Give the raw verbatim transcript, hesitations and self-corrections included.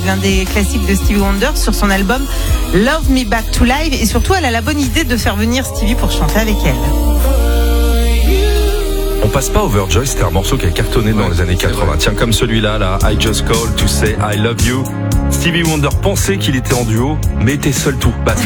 l'un des classiques de Stevie Wonder sur son album Love Me Back to Life. Et surtout, elle a la bonne idée de faire venir Stevie pour chanter avec elle. On passe pas Overjoy, c'était un morceau qui a cartonné dans Ouais, les années quatre-vingts. Tiens, comme celui-là, là, I Just Called to Say I Love You. Stevie Wonder pensait qu'il était en duo, mais était seul tout. Bah,